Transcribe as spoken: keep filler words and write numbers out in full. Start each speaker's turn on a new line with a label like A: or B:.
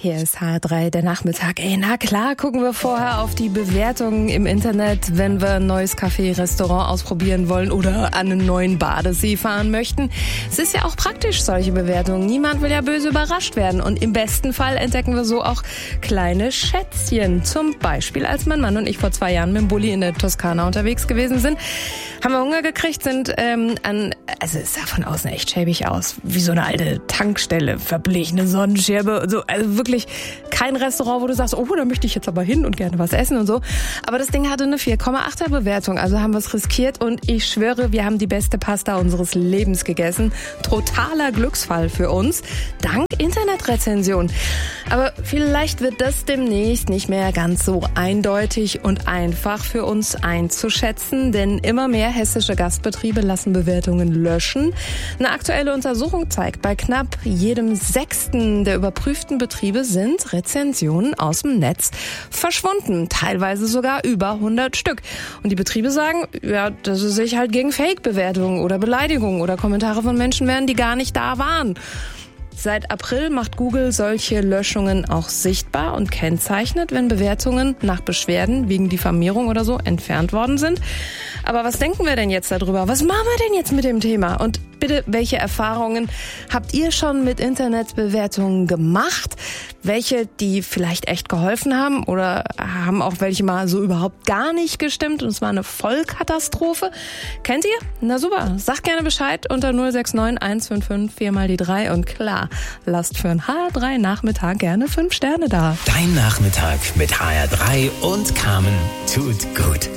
A: Hier ist H R drei, der Nachmittag. Ey, na klar, gucken wir vorher auf die Bewertungen im Internet, wenn wir ein neues Café, Restaurant ausprobieren wollen oder an einen neuen Badesee fahren möchten. Es ist ja auch praktisch, solche Bewertungen. Niemand will ja böse überrascht werden. Und im besten Fall entdecken wir so auch kleine Schätzchen. Zum Beispiel, als mein Mann und ich vor zwei Jahren mit dem Bulli in der Toskana unterwegs gewesen sind, haben wir Hunger gekriegt, sind ähm, an, also es sah von außen echt schäbig aus, wie so eine alte Tankstelle, verblichene Sonnenschirme, so, also wirklich kein Restaurant, wo du sagst, oh, da möchte ich jetzt aber hin und gerne was essen und so. Aber das Ding hatte eine vier Komma achter Bewertung, also haben wir es riskiert und ich schwöre, wir haben die beste Pasta unseres Lebens gegessen. Totaler Glücksfall für uns, dank Internetrezension. Aber vielleicht wird das demnächst nicht mehr ganz so eindeutig und einfach für uns einzuschätzen, denn immer mehr hessische Gastbetriebe lassen Bewertungen löschen. Eine aktuelle Untersuchung zeigt, bei knapp jedem Sechsten der überprüften Betriebe sind Rezensionen aus dem Netz verschwunden. Teilweise sogar über hundert Stück. Und die Betriebe sagen, ja, dass sie sich halt gegen Fake-Bewertungen oder Beleidigungen oder Kommentare von Menschen wehren, die gar nicht da waren. Seit April macht Google solche Löschungen auch sichtbar und kennzeichnet, wenn Bewertungen nach Beschwerden wegen Diffamierung oder so entfernt worden sind. Aber was denken wir denn jetzt darüber? Was machen wir denn jetzt mit dem Thema? Und bitte, welche Erfahrungen habt ihr schon mit Internetbewertungen gemacht? Welche, die vielleicht echt geholfen haben oder haben auch welche mal so überhaupt gar nicht gestimmt und es war eine Vollkatastrophe? Kennt ihr? Na super, sagt gerne Bescheid unter null sechs neun eins fünf fünf vier mal die drei und klar, lasst für ein H R drei Nachmittag gerne fünf Sterne da.
B: Dein Nachmittag mit H R drei und Carmen tut gut.